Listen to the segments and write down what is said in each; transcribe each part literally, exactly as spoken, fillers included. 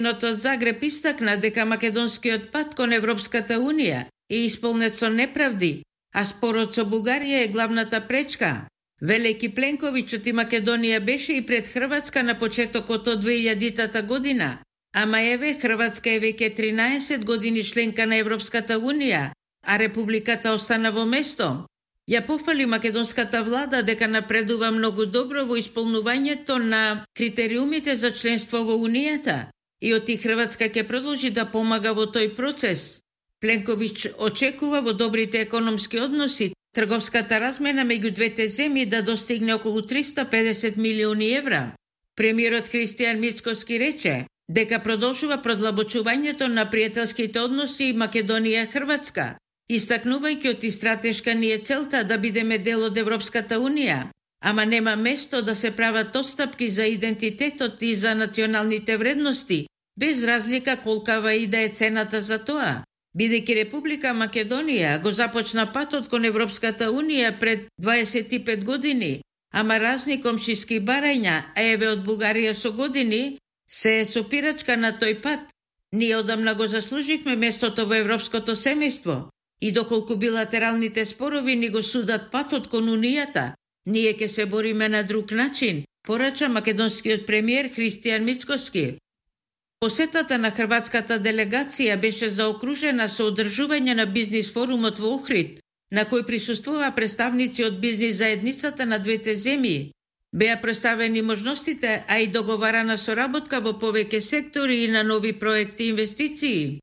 од Загреб истакна дека македонскиот пат кон Европската унија е исполнет со неправди, а спорот со Бугарија е главната пречка. Велики Пленковичот и Македонија беше и пред Хрватска на почетокот од две илјадитата година, ама еве Хрватска е веќе тринаесет години членка на Европската унија, а републиката остана во место. Ја пофали македонската влада дека напредува многу добро во исполнувањето на критериумите за членство во унијата и оти Хрватска ќе продолжи да помага во тој процес. Пленкович очекува во добрите економски односи трговската размена меѓу двете земји да достигне околу триста педесет милиони евра. Премиерот Христијан Мицкоски рече дека продолжува продлабочувањето на пријателските односи Македонија-Хрватска, истакнувајќи оти стратешка ни е целта да бидеме дел од Европската унија, ама нема место да се прават отстапки за идентитетот и за националните вредности, без разлика колкава и да е цената за тоа. Бидејќи Република Македонија го започна патот кон Европската унија пред дваесет и пет години, ама разни комшиски барања, а еве од Бугарија со години, се е сопирачка на тој пат. Ние одамна го заслуживме местото во европското семејство и доколку билатералните спорови ни го судат патот кон унијата, ние ќе се бориме на друг начин, порача македонскиот премиер Христијан Мицкоски. Посетата на хрватската делегација беше заокружена со одржување на бизнис форумот во Охрид, на кој присуствува представници од бизнис заедницата на двете земји. Беа представени можностите, а и договарана соработка во повеќе сектори и на нови проекти и инвестиции.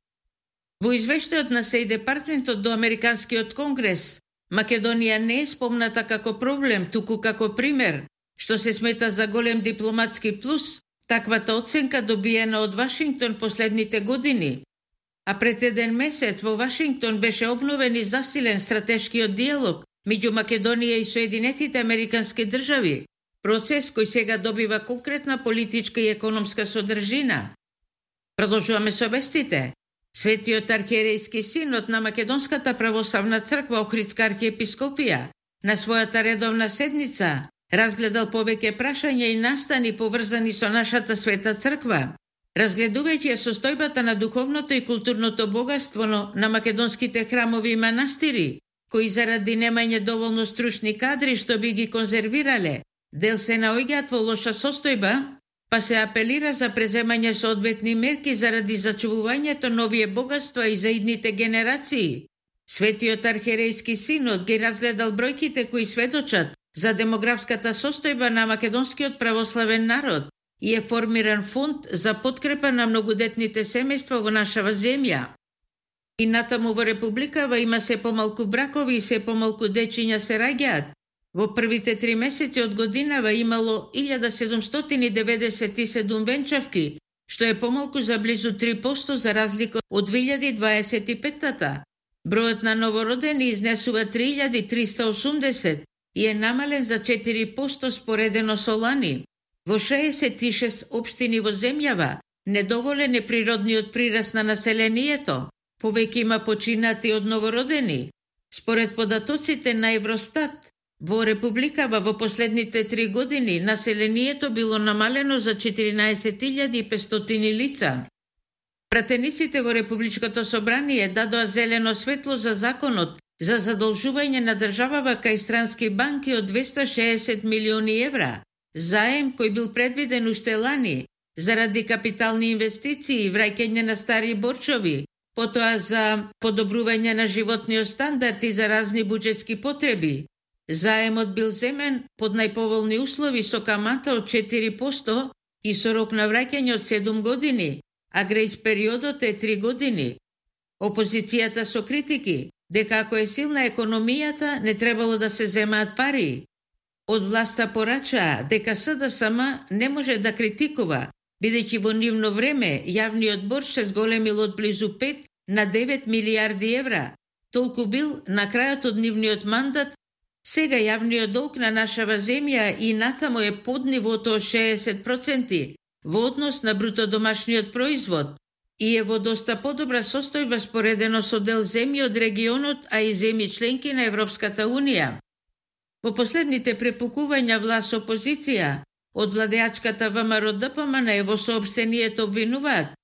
Во извештајот на Стејт Департментот до Американскиот конгрес, Македонија не е спомната како проблем, туку како пример, што се смета за голем дипломатски плюс. Таквата оценка добиена од Вашингтон последните години. А пред еден месец во Вашингтон беше обновен и засилен стратешкиот диалог меѓу Македонија и Соединетите Американски држави, процес кој сега добива конкретна политичка и економска содржина. Продолжуваме со вестите. Светиот архиерејски синод на Македонската православна црква Охридска архиепископија на својата редовна седница разгледал повеќе прашања и настани поврзани со нашата света црква, разгледувајќи ја состојбата на духовното и културното богатство на македонските храмови и манастири, кои заради немање доволно стручни кадри што би ги конзервирале, дел се наоѓаат во лоша состојба, па се апелира за преземање соодветни мерки заради зачувувањето на овие богатства и за идните генерации. Светиот архиерејски синод ги разгледал бројките кои сведочат за демографската состојба на македонскиот православен народ и е формиран фонд за подкрепа на многодетните семејства во нашава земја. И натаму во републикава има се помалку бракови и се помалку дечиња се раѓаат. Во првите три месеци од годинава имало илјада седумстотини и деветдесет и седум венчавки, што е помалку за близу три проценти за разлика од две илјади дваесет и пета. Бројот на новородени изнесува три илјади триста и осумдесет и е намален за четири проценти споредено со лани. Во шеесет и шест општини во земјава недоволен е природниот прираст на населението, повеќе има починати од новородени. Според податоците на Евростат, во републикава во последните три години населението било намалено за четиринаесет илјади и петстотини лица. Пратениците во Републичкото собрание дадоа зелено светло за законот за задолжување на државава кај странски банки од двеста и шеесет милиони евра, заем кој бил предвиден уште лани заради капитални инвестиции и враќање на стари борчови, потоа за подобрување на животниот стандард и за разни буџетски потреби. Заемот бил земен под најповолни услови со камата од четири проценти и со рок на враќање од седум години, а грејс периодот е три години. Опозицијата со критики дека ако е силна економијата не требало да се земаат пари. Од власта порачаа дека СДСМ не може да критикува, бидејќи во нивно време јавниот борч се зголемил од близу пет на девет милијарди евра. Толку бил на крајот од нивниот мандат. Сега јавниот долг на нашава земја и натаму е под нивото од шеесет проценти во однос на бруто домашниот производ и е во доста подобра состојба споредено со дел земји од регионот, а и земји членки на Европската унија. Во последните препукувања власт опозиција од владеачката ВМРО-ДПМН во соопштението обвинуваат